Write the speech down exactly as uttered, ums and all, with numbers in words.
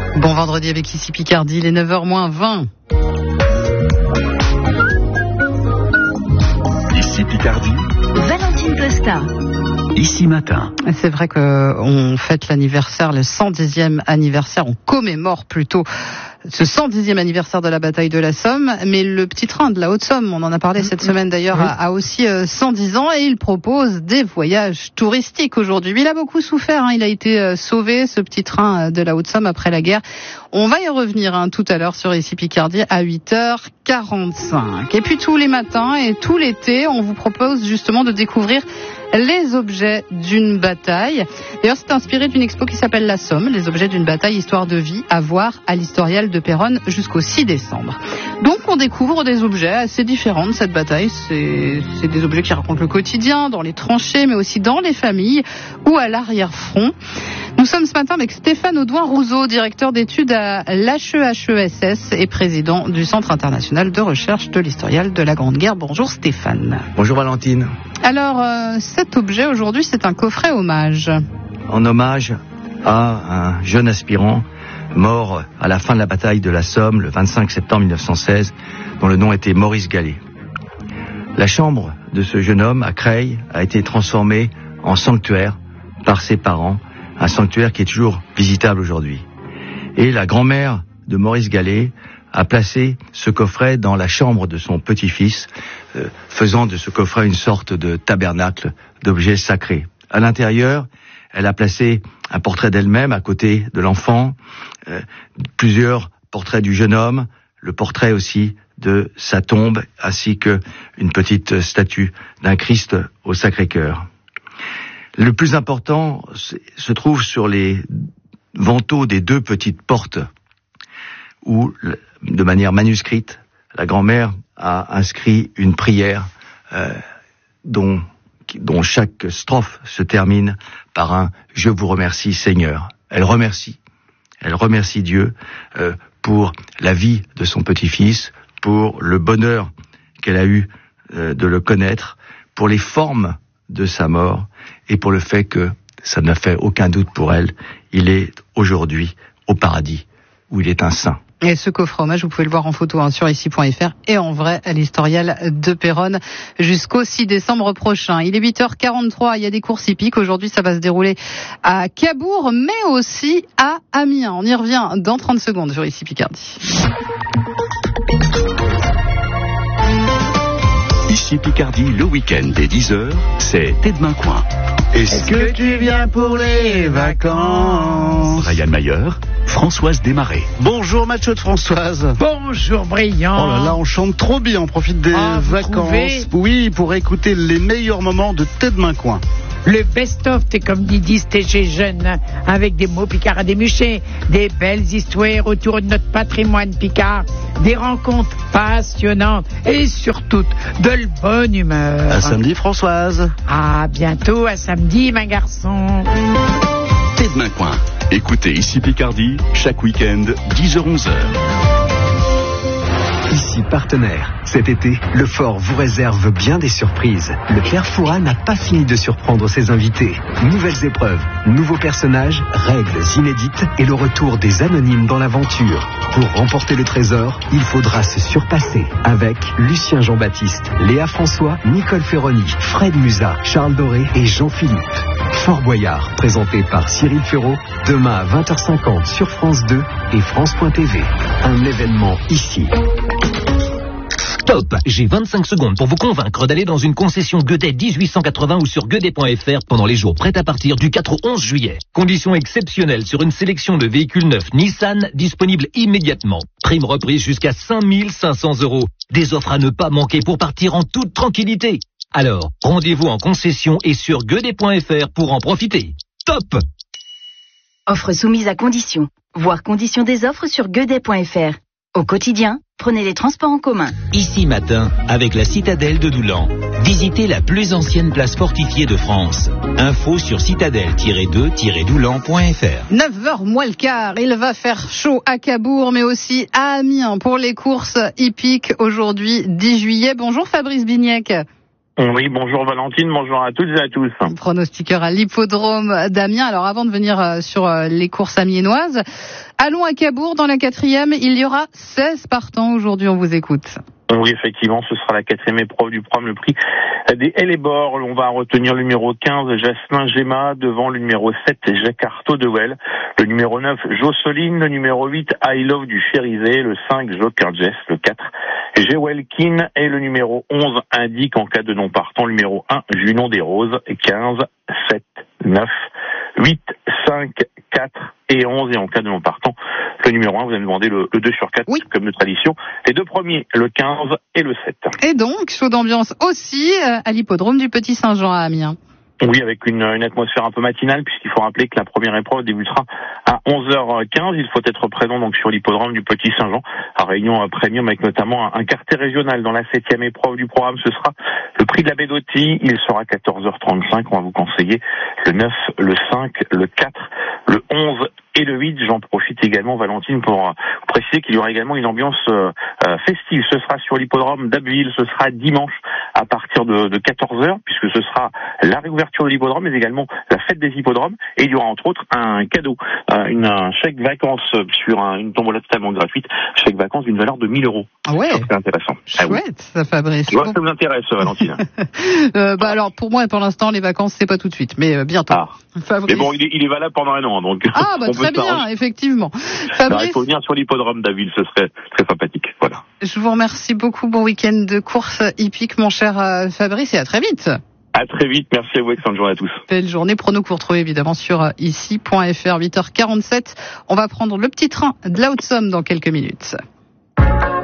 Bon vendredi avec ici Picardie, il est neuf heures moins vingt. Ici Picardie. Valentine Costa. Ici matin. C'est vrai qu'on fête l'anniversaire, le cent dixième anniversaire, on commémore plutôt ce cent dixième anniversaire de la bataille de la Somme, mais le petit train de la Haute-Somme, on en a parlé cette semaine d'ailleurs, oui. a, a aussi euh, cent dix ans et il propose des voyages touristiques aujourd'hui. Il a beaucoup souffert, hein, il a été euh, sauvé, ce petit train de la Haute-Somme après la guerre. On va y revenir hein, tout à l'heure sur Ici Picardie à huit heures quarante-cinq. Et puis tous les matins et tout l'été, on vous propose justement de découvrir les objets d'une bataille. D'ailleurs, c'est inspiré d'une expo qui s'appelle La Somme, les objets d'une bataille, histoire de vie, à voir à l'Historial de Péronne jusqu'au six décembre. Donc, on découvre des objets assez différents de cette bataille. C'est, c'est des objets qui racontent le quotidien, dans les tranchées, mais aussi dans les familles ou à l'arrière-front. Nous sommes ce matin avec Stéphane Audouin-Rousseau, directeur d'études à l'H E H E S S et président du Centre international de recherche de l'Historial de la Grande Guerre. Bonjour Stéphane. Bonjour Valentine. Alors, euh, cet objet aujourd'hui, c'est un coffret hommage. En hommage à un jeune aspirant mort à la fin de la bataille de la Somme, le vingt-cinq septembre mille neuf cent seize, dont le nom était Maurice Gallet. La chambre de ce jeune homme à Creil a été transformée en sanctuaire par ses parents, un sanctuaire qui est toujours visitable aujourd'hui. Et la grand-mère de Maurice Gallet a placé ce coffret dans la chambre de son petit-fils, euh, faisant de ce coffret une sorte de tabernacle d'objets sacrés. À l'intérieur, elle a placé un portrait d'elle-même à côté de l'enfant, euh, plusieurs portraits du jeune homme, le portrait aussi de sa tombe, ainsi que une petite statue d'un Christ au Sacré-Cœur. Le plus important se trouve sur les vantaux des deux petites portes, où, de manière manuscrite, la grand-mère a inscrit une prière euh, dont, dont chaque strophe se termine par un « Je vous remercie Seigneur ». Elle remercie, elle remercie Dieu euh, pour la vie de son petit-fils, pour le bonheur qu'elle a eu euh, de le connaître, pour les formes de sa mort et pour le fait que ça n'a fait aucun doute pour elle. Il est aujourd'hui au paradis où il est un saint. Et ce coffret hommage, vous pouvez le voir en photo hein, sur ici point f r et en vrai à l'Historial de Péronne jusqu'au six décembre prochain. Il est huit heures quarante-trois, il y a des courses hippiques. Aujourd'hui, ça va se dérouler à Cabourg, mais aussi à Amiens. On y revient dans trente secondes sur Ici Picardie. Ici Picardie, le week-end dès dix heures, c'est Tête Main Coin. Est-ce que tu viens pour les vacances? Ryan Mayer, Françoise Desmarais. Bonjour Macho de Françoise. Bonjour Brillant. Oh là là, on chante trop bien, on profite des ah, vacances. Oui, pour écouter les meilleurs moments de Tête Main Coin. Le best-of, t'es comme disent tes jeunes, avec des mots picards à démucher, des belles histoires autour de notre patrimoine picard, des rencontres passionnantes et surtout de la bonne humeur. À samedi Françoise. À bientôt, à samedi ma garçon. Tête Main Coin. Écoutez Ici Picardie, chaque week-end, dix heures onze heures. Ici partenaire. Cet été, le Fort vous réserve bien des surprises. Le Père Fouras n'a pas fini de surprendre ses invités. Nouvelles épreuves, nouveaux personnages, règles inédites et le retour des anonymes dans l'aventure. Pour remporter le trésor, il faudra se surpasser avec Lucien Jean-Baptiste, Léa François, Nicole Ferroni, Fred Musa, Charles Doré et Jean-Philippe. Fort Boyard, présenté par Cyril Ferraud, demain à vingt heures cinquante sur France deux et France point T V. Un événement ici. Stop! J'ai vingt-cinc secondes pour vous convaincre d'aller dans une concession Gueudet dix-huit cent quatre-vingts ou sur gueudet point f r pendant les jours prêts à partir du quatre au onze juillet. Conditions exceptionnelles sur une sélection de véhicules neufs Nissan disponibles immédiatement. Prime reprise jusqu'à cinq mille cinq cents euros. Des offres à ne pas manquer pour partir en toute tranquillité. Alors, rendez-vous en concession et sur gueudet point f r pour en profiter. Top! Offre soumise à conditions. Voir conditions des offres sur gueudet point f r. Au quotidien, prenez les transports en commun. Ici matin, avec la citadelle de Doulan. Visitez la plus ancienne place fortifiée de France. Info sur citadelle tiret deux tiret doulan point f r. neuf heures moins le quart, il va faire chaud à Cabourg, mais aussi à Amiens pour les courses hippiques aujourd'hui, dix juillet. Bonjour Fabrice Bignec. Oui, bonjour Valentine, bonjour à toutes et à tous. Pronostiqueur à l'hippodrome d'Amiens. Alors avant de venir sur les courses amiénoises, allons à Cabourg dans la quatrième. Il y aura seize partants aujourd'hui, on vous écoute. Oui, effectivement, ce sera la quatrième épreuve du programme, le prix des Hellebor. On va retenir le numéro quinze, Jasmin Gemma, devant le numéro sept, Jacques Artaud de Well, le numéro neuf, Josseline, le numéro huit, I Love du Chérisé, le cinq, Joker Jess, le quatre, Gewelkin, et le numéro onze indique en cas de non partant, le numéro un, Junon des Roses, quinze, sept, neuf, huit, cinq, quatre et onze, et en cas de non partant, le numéro un, vous allez demander le, le deux sur quatre, oui, comme de tradition. Les deux premiers, le quinze et le sept. Et donc, chaud d'ambiance aussi à l'hippodrome du Petit Saint-Jean à Amiens. Oui, avec une, une atmosphère un peu matinale, puisqu'il faut rappeler que la première épreuve débutera à onze heures quinze. Il faut être présent donc sur l'hippodrome du Petit Saint-Jean, à réunion premium, avec notamment un, un quartier régional. Dans la septième épreuve du programme, ce sera le prix de la Bédotti. Il sera à quatorze heures trente-cinq. On va vous conseiller le neuf, le cinq, le quatre, le onze et le huit. J'en profite également, Valentine, pour euh, préciser qu'il y aura également une ambiance euh, euh, festive. Ce sera sur l'hippodrome d'Abbeville. Ce sera dimanche à partir de, de quatorze heures, puisque ce sera la réouverture de l'hippodrome, mais également la fête des hippodromes. Et il y aura entre autres un cadeau, euh, une, un chèque vacances sur un, une tombola totalement gratuite, chèque vacances d'une valeur de mille euros. Ah ouais. C'est intéressant. Chouette, ah oui. Ça, Fabrice. Je vois que ça vous intéresse, Valentine. euh, bah alors, pour moi, pour l'instant, les vacances, c'est pas tout de suite, mais euh, bientôt. Ah. Fabrice. Mais bon, il est, il est valable pendant un an, donc. Ah, bah très bien, effectivement. Fabrice. Alors, il faut venir sur l'hippodrome d'Abbeville, ce serait très sympathique. Voilà. Je vous remercie beaucoup. Bon week-end de course hippique, mon cher euh, Fabrice, et à très vite. À très vite. Merci à vous. Excellente journée à tous. Belle journée. Pronos que vous retrouvez évidemment sur euh, ici point f r. huit heures quarante-sept. On va prendre le petit train de la Haute-Somme dans quelques minutes.